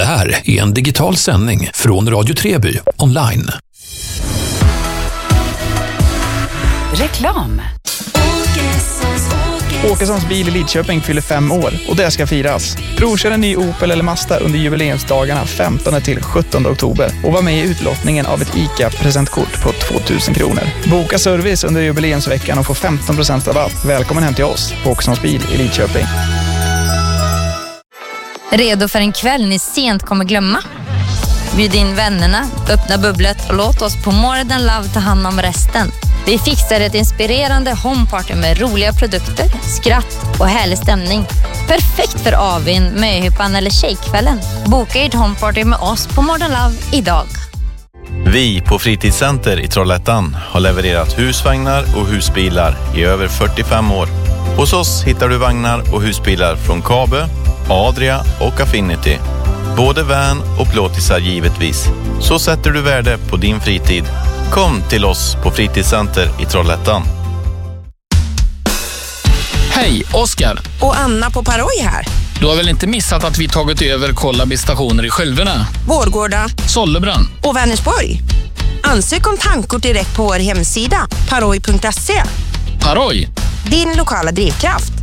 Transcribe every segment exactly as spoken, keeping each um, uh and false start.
Det här är en digital sändning från Radio Treby online. Reklam. Åkessons bil i Lidköping fyller fem år och det ska firas. Provkör en ny Opel eller Mazda under jubileumsdagarna femtonde till sjuttonde oktober och var med i utlottningen av ett ICA-presentkort på tvåtusen kronor. Boka service under jubileumsveckan och få femton procent rabatt. Välkommen hem till oss på Åkessons bil i Lidköping. Redo för en kväll ni sent kommer glömma? Bjud in vännerna, öppna bubblet och låt oss på More Than Love ta hand om resten. Vi fixar ett inspirerande homeparty med roliga produkter, skratt och härlig stämning. Perfekt för avin, möhippan eller tjejkvällen. Boka ert homeparty med oss på More Than Love idag. Vi på Fritidscenter i Trollhättan har levererat husvagnar och husbilar i över fyrtiofem år. Hos oss hittar du vagnar och husbilar från Kabe, Adria och Affinity. Både van och plåtisar givetvis. Så sätter du värde på din fritid. Kom till oss på Fritidscenter i Trollhättan. Hej, Oskar. Och Anna på Paroj här. Du har väl inte missat att vi tagit över Kollaby stationer i Skölverna, Vårgårda, Sollebrand och Vänersborg. Ansök om tankkort direkt på vår hemsida paroj punkt se. Paroj, din lokala drivkraft.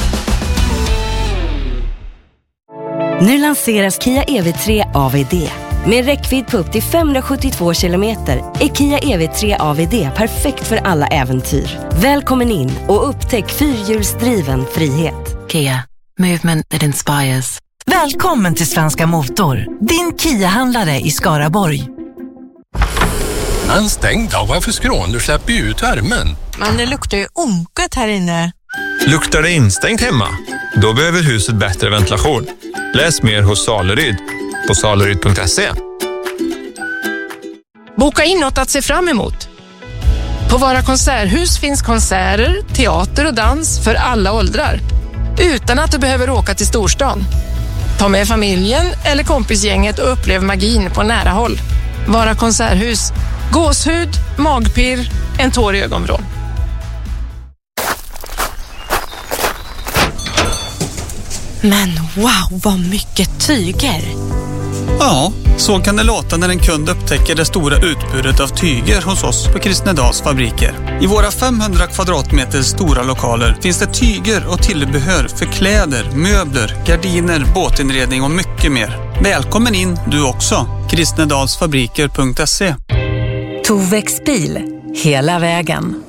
Nu lanseras Kia E V tre A V D. Med räckvidd på upp till femhundrasjuttiotvå kilometer är Kia E V tre A V D perfekt för alla äventyr. Välkommen in och upptäck fyrhjulsdriven frihet. Kia, movement that inspires. Välkommen till Svenska Motor, din Kia-handlare i Skaraborg. Men stäng då, varför skrån? Du släpper ju ut värmen. Men det luktar ju onket här inne. Luktar det instängt hemma? Då behöver huset bättre ventilation. Läs mer hos Saleryd på saleryd punkt se. Boka in något att se fram emot. På Vara konserthus finns konserter, teater och dans för alla åldrar. Utan att du behöver åka till storstan. Ta med familjen eller kompisgänget och upplev magin på nära håll. Vara konserthus. Gåshud, magpirr, en tår i ögonvrån. Men wow, vad mycket tyger! Ja, så kan det låta när en kund upptäcker det stora utbudet av tyger hos oss på Kristnedals fabriker. I våra femhundra kvadratmeter stora lokaler finns det tyger och tillbehör för kläder, möbler, gardiner, båtinredning och mycket mer. Välkommen in du också. kristnedalsfabriker punkt se. Tovex bil, hela vägen.